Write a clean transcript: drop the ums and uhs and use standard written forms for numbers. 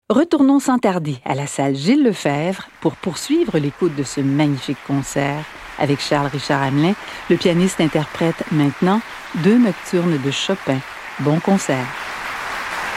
Retournons sans tarder à la salle Gilles Lefebvre pour poursuivre l'écoute de ce magnifique concert. Avec Charles-Richard Hamelin, le pianiste interprète maintenant 2 nocturnes de Chopin. Bon concert.